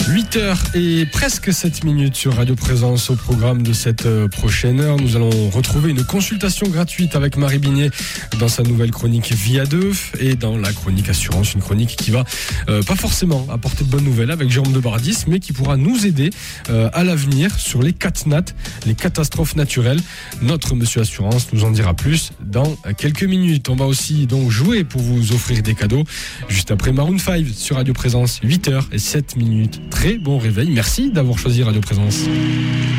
8h et presque 7 minutes sur Radio Présence. Au programme de cette prochaine heure, nous allons retrouver une consultation gratuite avec Marie Bignet dans sa nouvelle chronique Vie à deux et dans la chronique Assurance, une chronique qui va pas forcément apporter de bonnes nouvelles avec Jérôme Debardis, mais qui pourra nous aider à l'avenir sur les catnat, les catastrophes naturelles. Notre Monsieur Assurance nous en dira plus dans quelques minutes. On va aussi donc jouer pour vous offrir des cadeaux juste après Maroon 5 sur Radio Présence. 8h et 7 minutes. Très bon réveil. Merci d'avoir choisi Radio Présence.